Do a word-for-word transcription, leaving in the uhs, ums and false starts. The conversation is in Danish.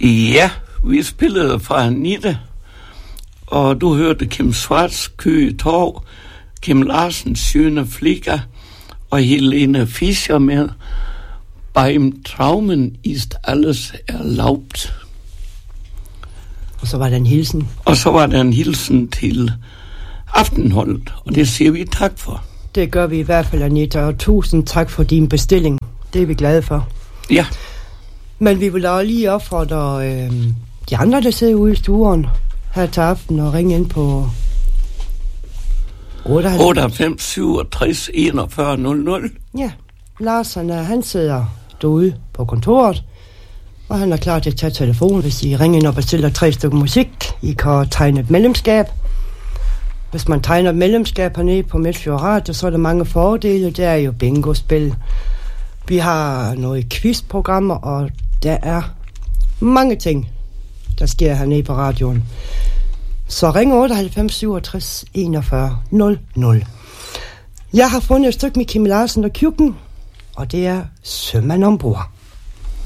Ja, vi spillede fra Anita, og du hørte Kim Schwartz, Køge Torv, Kim Larsen, Schöne Flicker og Helene Fischer med Beim Traumen ist alles erlaubt. Og så var der en hilsen. Og så var der en hilsen til Aftenholdet, og det siger vi tak for. Det gør vi i hvert fald, Anita, og tusind tak for din bestilling. Det er vi glade for. Ja. Men vi vil også lige opfordre øh, de andre, der sidder ude i stuen her til aften, og ringe ind på otteoghalvfems syvogtres enogfyrre nul nul. Ja, Lars, han, er, han sidder derude på kontoret, og han er klar til at tage telefonen, hvis I ringer ind og bestiller tre stykker musik. I kan tegne et medlemskab. Hvis man tegner et medlemskab hernede på Midtfjord Radio, så er der mange fordele. Der er jo bingo-spil. Vi har nogle quizprogrammer, og der er mange ting, der sker hernede på radioen. Så ring otteoghalvfems syvogtres enogfyrre nul nul. Jeg har fundet et stykke med Kim Larsen og Kjukken, og det er Sømand ombord.